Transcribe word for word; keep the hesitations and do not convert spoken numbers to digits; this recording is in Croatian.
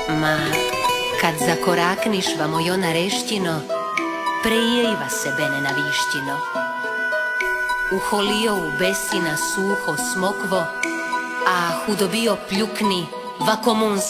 Ma, kad zakorakniš va mojona reštino, prejeva se bene na vištino. U holijovu besina suho smokvo, a hudobio pljukni va komun